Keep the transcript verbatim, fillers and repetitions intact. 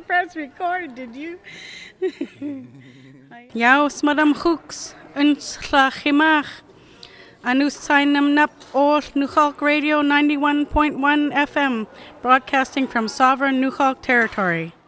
press record, did you? Jou smadam hooks, uns chimach. Anu sainam nap or Nuxalk Radio ninety-one point one F M, broadcasting from sovereign Nuxalk territory.